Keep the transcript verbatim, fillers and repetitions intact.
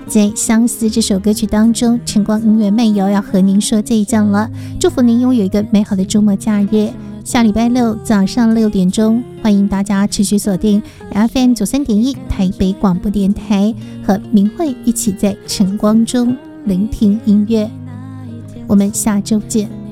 在相思这首歌曲当中，晨光音乐漫游要和您说这一讲了，祝福您拥有一个美好的周末假日。下礼拜六早上六点钟，欢迎大家持续锁定 F M 九三点一台北广播电台，和明慧一起在晨光中聆听音乐。我们下周见。